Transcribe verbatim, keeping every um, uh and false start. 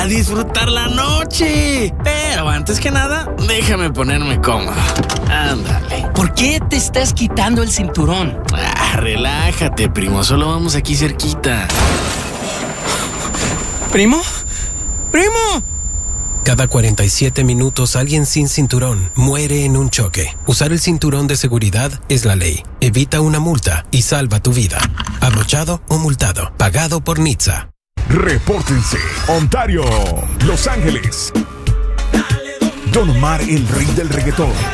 a disfrutar la noche. Pero antes que nada, déjame ponerme cómodo. Ándale. ¿Por qué te estás quitando el cinturón? Ah, relájate, primo. Solo vamos aquí cerquita. ¿Primo? ¡Primo! Cada cuarenta y siete minutos alguien sin cinturón muere en un choque. Usar el cinturón de seguridad es la ley. Evita una multa y salva tu vida. Abrochado o multado. Pagado por N H T S A. Repórtense. Ontario, Los Ángeles. Don Omar, el rey del reggaetón.